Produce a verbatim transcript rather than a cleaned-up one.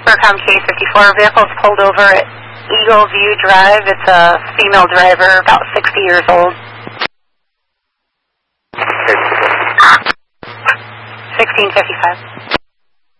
Spurcom K fifty-four. Vehicle's pulled over at Eagle View Drive. It's a female driver, about sixty years old. sixteen fifty-five.